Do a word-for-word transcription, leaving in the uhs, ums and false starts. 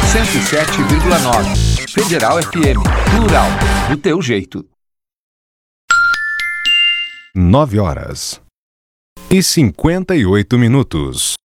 cento e sete vírgula nove. Federal F M. Plural. Do teu jeito. Nove horas e cinquenta e oito minutos.